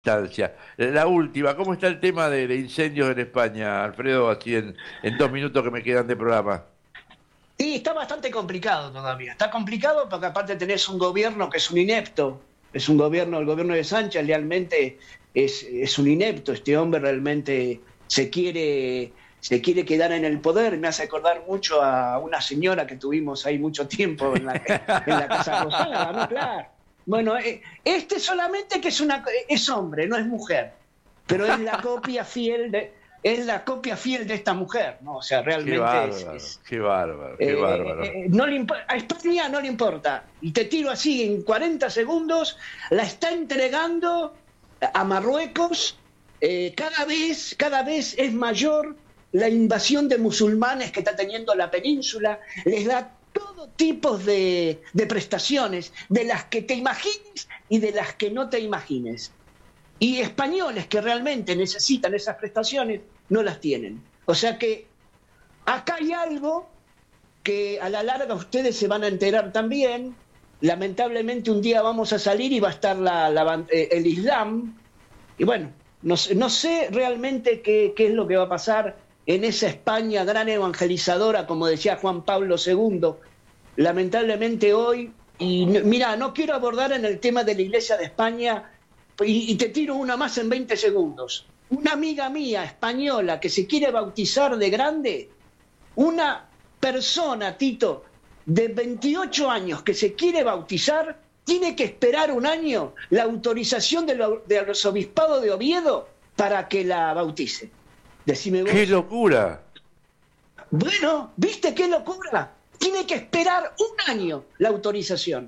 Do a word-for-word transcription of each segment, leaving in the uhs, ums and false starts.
instancia. La última, ¿cómo está el tema de, de incendios en España, Alfredo? Así en, en dos minutos que me quedan de programa. Sí, está bastante complicado todavía. Está complicado porque aparte tenés un gobierno que es un inepto. Es un gobierno, el gobierno de Sánchez realmente es, es un inepto. Este hombre realmente se quiere, se quiere quedar en el poder. Me hace acordar mucho a una señora que tuvimos ahí mucho tiempo en la, en la Casa Rosada, ¿no? Claro. Bueno, este solamente que es una es hombre, no es mujer, pero es la copia fiel de es la copia fiel de esta mujer, ¿no? O sea, realmente qué bárbaro, es, es qué bárbaro, qué eh, bárbaro. eh, no le a España no le importa. Y te tiro así en cuarenta segundos, la está entregando a Marruecos. Eh, cada vez, cada vez es mayor la invasión de musulmanes que está teniendo la península. Les da todo tipo de, de prestaciones, de las que te imagines y de las que no te imagines. Y españoles que realmente necesitan esas prestaciones no las tienen. O sea que acá hay algo que a la larga ustedes se van a enterar también. Lamentablemente un día vamos a salir y va a estar la, la, el Islam. Y bueno, no, no sé realmente qué, qué es lo que va a pasar en esa España gran evangelizadora, como decía Juan Pablo segundo. Lamentablemente hoy, y mira, no quiero abordar en el tema de la Iglesia de España, y, y te tiro una más en veinte segundos. Una amiga mía española que se quiere bautizar de grande, una persona, Tito, de veintiocho años que se quiere bautizar, tiene que esperar un año la autorización del, del arzobispado de Oviedo para que la bautice. Decime vos. ¡Qué locura! Bueno, ¿viste qué locura? Tiene que esperar un año la autorización.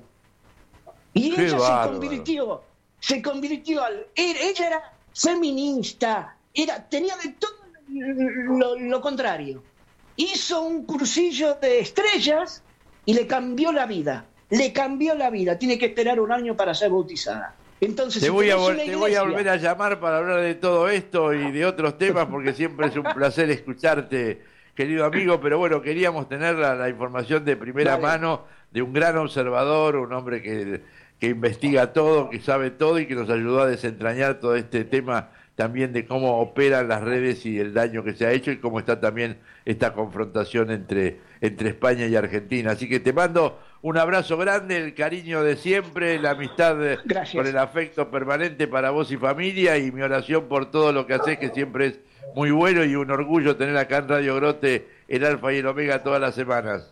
Y qué ella bárbaro. se convirtió, se convirtió al... Ella era feminista, era, tenía de todo lo, lo contrario. Hizo un cursillo de estrellas y le cambió la vida. Le cambió la vida. Tiene que esperar un año para ser bautizada. Entonces, te, si voy a, iglesia... te voy a volver a llamar para hablar de todo esto y de otros temas, porque siempre es un placer escucharte, querido amigo. Pero bueno, queríamos tener la, la información de primera Vale. mano de un gran observador, un hombre que, que investiga todo, que sabe todo y que nos ayudó a desentrañar todo este tema también de cómo operan las redes y el daño que se ha hecho y cómo está también esta confrontación entre, entre España y Argentina. Así que te mando un abrazo grande, el cariño de siempre, la amistad Gracias. con el afecto permanente para vos y familia, y mi oración por todo lo que haces, que siempre es muy bueno, y un orgullo tener acá en Radio Grote el Alfa y el Omega todas las semanas.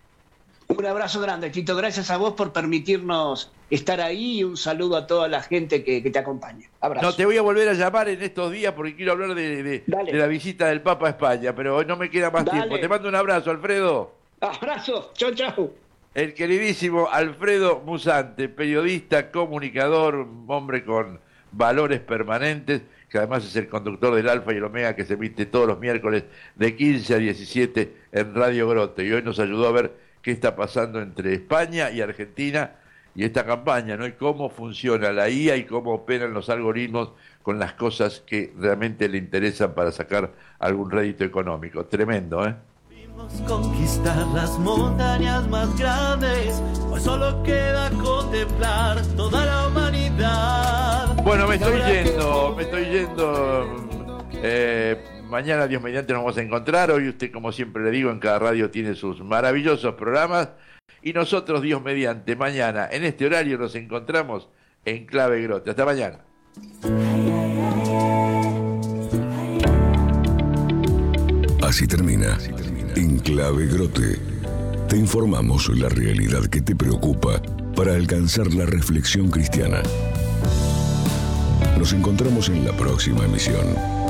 Un abrazo grande, Tito. Gracias a vos por permitirnos estar ahí, y un saludo a toda la gente que, que te acompaña. Abrazo. No, te voy a volver a llamar en estos días porque quiero hablar de, de, de la visita del Papa a España, pero hoy no me queda más Dale. tiempo. Te mando un abrazo, Alfredo. Abrazo. Chau, chau. El queridísimo Alfredo Musante, periodista, comunicador, un hombre con valores permanentes, que además es el conductor del Alfa y el Omega, que se emite todos los miércoles de quince a diecisiete en Radio Grote, y hoy nos ayudó a ver qué está pasando entre España y Argentina y esta campaña, ¿no? Y cómo funciona la I A y cómo operan los algoritmos con las cosas que realmente le interesan para sacar algún rédito económico. Tremendo, ¿eh? Conquistar las montañas más grandes, pues solo queda contemplar toda la humanidad. Bueno, me estoy yendo, me estoy yendo. Eh, mañana, Dios mediante, nos vamos a encontrar. Hoy usted, como siempre le digo, en cada radio tiene sus maravillosos programas. Y nosotros, Dios mediante, mañana en este horario nos encontramos en Clave Grote. Hasta mañana. Así termina. En Clave Grote te informamos la realidad que te preocupa para alcanzar la reflexión cristiana. Nos encontramos en la próxima emisión.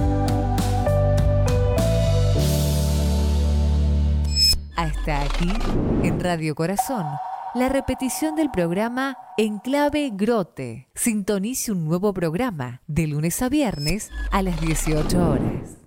Hasta aquí, en Radio Corazón, la repetición del programa En Clave Grote. Sintonice un nuevo programa de lunes a viernes a las dieciocho horas.